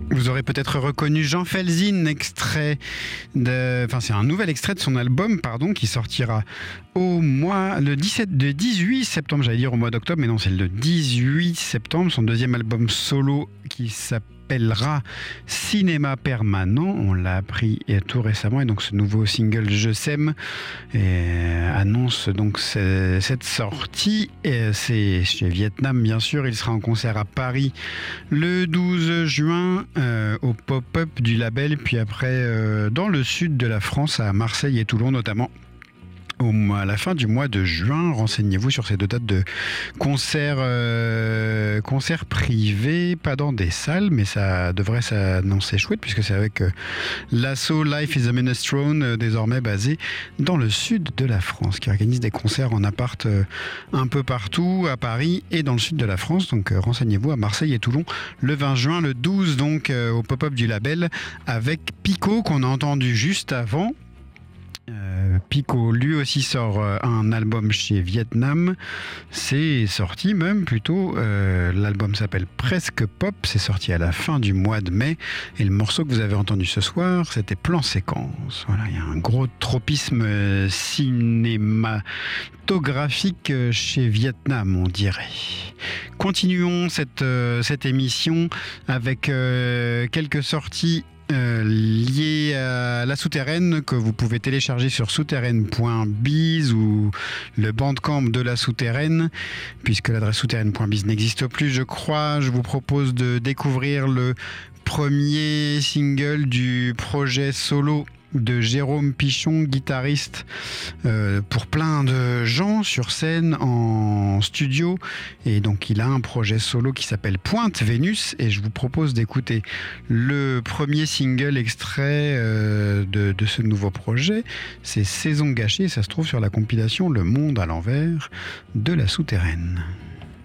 Vous aurez peut-être reconnu Jean Felzin, c'est un nouvel extrait de son album, qui sortira le 18 septembre, j'allais dire au mois d'octobre, mais non, c'est le 18 septembre, son deuxième album solo qui s'appellera Cinéma Permanent. On l'a appris tout récemment, et donc ce nouveau single Je Sème annonce donc cette sortie. Et c'est chez Vietnam, bien sûr. Il sera en concert à Paris le 12 juin au pop-up du label, puis après dans le sud de la France, à Marseille et Toulon notamment. À la fin du mois de juin, renseignez-vous sur ces deux dates de concerts privés, pas dans des salles, mais ça devrait s'annoncer chouette puisque c'est avec l'asso Life is a Minestrone, désormais basé dans le sud de la France, qui organise des concerts en appart un peu partout, à Paris et dans le sud de la France. Donc renseignez-vous à Marseille et Toulon le 20 juin, le 12 donc au pop-up du label avec Pico qu'on a entendu juste avant. Pico lui aussi sort un album chez Vietnam. C'est sorti même plutôt, l'album s'appelle Presque Pop, c'est sorti à la fin du mois de mai, et le morceau que vous avez entendu ce soir, c'était Plan Séquence. Voilà, il y a un gros tropisme cinématographique chez Vietnam, on dirait. Continuons cette émission avec quelques sorties lié à la Souterraine que vous pouvez télécharger sur souterraine.biz ou le bandcamp de la Souterraine, puisque l'adresse souterraine.biz n'existe plus, je crois. Je vous propose de découvrir le premier single du projet solo de Jérôme Pichon, guitariste pour plein de gens sur scène, en studio, et donc il a un projet solo qui s'appelle Pointe Vénus, et je vous propose d'écouter le premier single extrait de ce nouveau projet. C'est Saison gâchée, ça se trouve sur la compilation Le Monde à l'envers de la Souterraine.